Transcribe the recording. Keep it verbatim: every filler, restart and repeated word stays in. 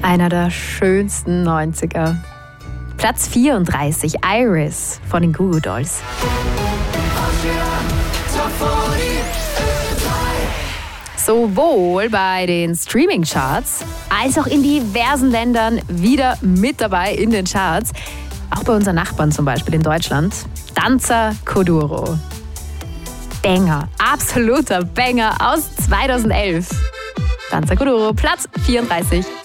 Einer der schönsten neunziger. Platz vierunddreißig, Iris von den Goo Goo Dolls. Sowohl bei den Streaming-Charts als auch in diversen Ländern wieder mit dabei in den Charts. Auch bei unseren Nachbarn zum Beispiel in Deutschland. Danza Kuduro. Banger, absoluter Banger aus zweitausendelf. Danza Kuduro, Platz vierunddreißig.